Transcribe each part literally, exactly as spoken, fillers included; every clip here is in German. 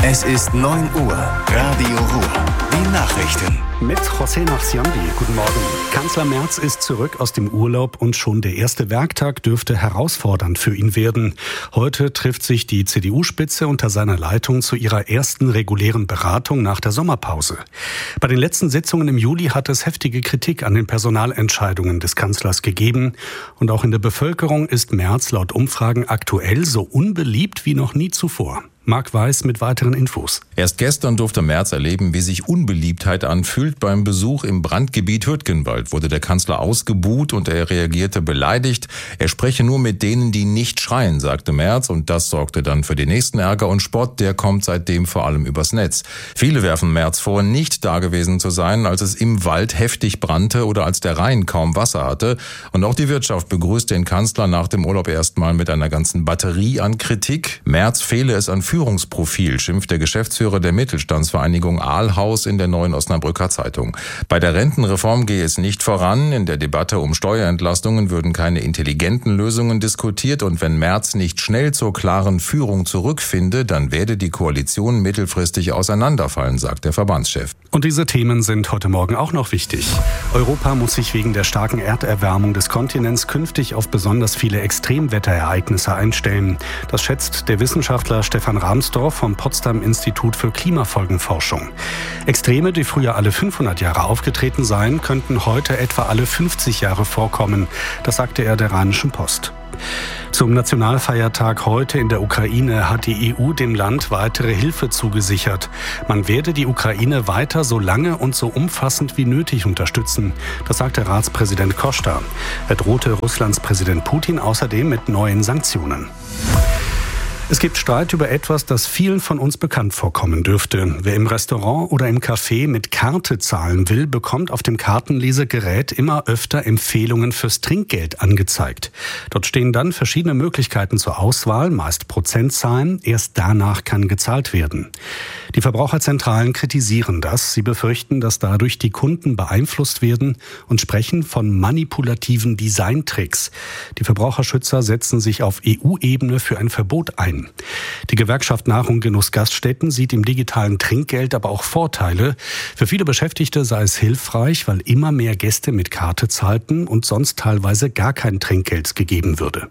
Es ist neun Uhr. Radio Ruhr. Die Nachrichten. Mit José Nachsiandi. Guten Morgen. Kanzler Merz ist zurück aus dem Urlaub und schon der erste Werktag dürfte herausfordernd für ihn werden. Heute trifft sich die C D U-Spitze unter seiner Leitung zu ihrer ersten regulären Beratung nach der Sommerpause. Bei den letzten Sitzungen im Juli hat es heftige Kritik an den Personalentscheidungen des Kanzlers gegeben. Und auch in der Bevölkerung ist Merz laut Umfragen aktuell so unbeliebt wie noch nie zuvor. Marc Weiß mit weiteren Infos. Erst gestern durfte Merz erleben, wie sich Unbeliebtheit anfühlt. Beim Besuch im Brandgebiet Hürtgenwald wurde der Kanzler ausgebuht und er reagierte beleidigt. Er spreche nur mit denen, die nicht schreien, sagte Merz. Und das sorgte dann für den nächsten Ärger und Spott. Der kommt seitdem vor allem übers Netz. Viele werfen Merz vor, nicht dagewesen zu sein, als es im Wald heftig brannte oder als der Rhein kaum Wasser hatte. Und auch die Wirtschaft begrüßt den Kanzler nach dem Urlaub erstmal mit einer ganzen Batterie an Kritik. Merz fehle es an Führungsprofil, schimpft der Geschäftsführer der Mittelstandsvereinigung Aalhaus in der Neuen Osnabrücker Zeitung. Bei der Rentenreform gehe es nicht voran. In der Debatte um Steuerentlastungen würden keine intelligenten Lösungen diskutiert. Und wenn Merz nicht schnell zur klaren Führung zurückfinde, dann werde die Koalition mittelfristig auseinanderfallen, sagt der Verbandschef. Und diese Themen sind heute Morgen auch noch wichtig. Europa muss sich wegen der starken Erderwärmung des Kontinents künftig auf besonders viele Extremwetterereignisse einstellen. Das schätzt der Wissenschaftler Stefan Rahmsdorf vom Potsdam Institut für Klimafolgenforschung. Extreme, die früher alle fünfhundert Jahre aufgetreten seien, könnten heute etwa alle fünfzig Jahre vorkommen. Das sagte er der Rheinischen Post. Zum Nationalfeiertag heute in der Ukraine hat die E U dem Land weitere Hilfe zugesichert. Man werde die Ukraine weiter so lange und so umfassend wie nötig unterstützen. Das sagte Ratspräsident Costa. Er drohte Russlands Präsident Putin außerdem mit neuen Sanktionen. Es gibt Streit über etwas, das vielen von uns bekannt vorkommen dürfte. Wer im Restaurant oder im Café mit Karte zahlen will, bekommt auf dem Kartenlesegerät immer öfter Empfehlungen fürs Trinkgeld angezeigt. Dort stehen dann verschiedene Möglichkeiten zur Auswahl, meist Prozentzahlen. Erst danach kann gezahlt werden. Die Verbraucherzentralen kritisieren das. Sie befürchten, dass dadurch die Kunden beeinflusst werden und sprechen von manipulativen Designtricks. Die Verbraucherschützer setzen sich auf E U-Ebene für ein Verbot ein. Die Gewerkschaft Nahrung Genuss Gaststätten sieht im digitalen Trinkgeld aber auch Vorteile. Für viele Beschäftigte sei es hilfreich, weil immer mehr Gäste mit Karte zahlten und sonst teilweise gar kein Trinkgeld gegeben würde.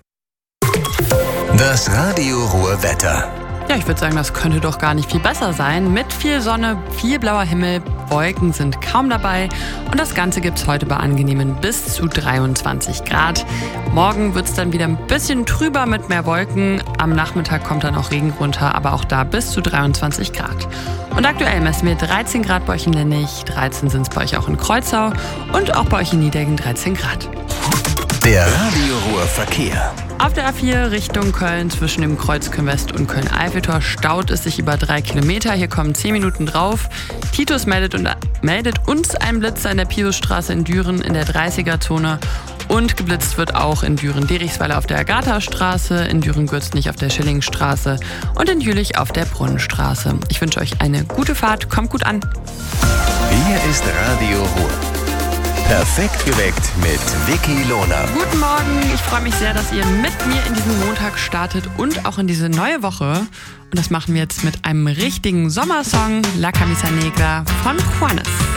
Das Radio Ruhr Wetter. Ja, ich würde sagen, das könnte doch gar nicht viel besser sein. Mit viel Sonne, viel blauer Himmel, Wolken sind kaum dabei. Und das Ganze gibt es heute bei angenehmen bis zu dreiundzwanzig Grad. Morgen wird es dann wieder ein bisschen trüber mit mehr Wolken. Am Nachmittag kommt dann auch Regen runter, aber auch da bis zu dreiundzwanzig Grad. Und aktuell messen wir dreizehn Grad bei euch in Lennig, dreizehn sind es bei euch auch in Kreuzau und auch bei euch in Niedegen dreizehn Grad. Der Radio Ruhr Verkehr. Auf der A vier Richtung Köln zwischen dem Kreuzköln West und Köln-Eiffeltor staut es sich über drei Kilometer. Hier kommen zehn Minuten drauf. Titus meldet, und, meldet uns einen Blitzer in der Piusstraße in Düren in der dreißiger-Zone. Und geblitzt wird auch in Düren-Derichsweiler auf der Agatha-Straße, in Düren-Gürznig auf der Schillingstraße und in Jülich auf der Brunnenstraße. Ich wünsche euch eine gute Fahrt. Kommt gut an. Hier ist Radio Ruhr. Perfekt geweckt mit Vicky Lohner. Guten Morgen, ich freue mich sehr, dass ihr mit mir in diesen Montag startet und auch in diese neue Woche. Und das machen wir jetzt mit einem richtigen Sommersong, La Camisa Negra von Juanes.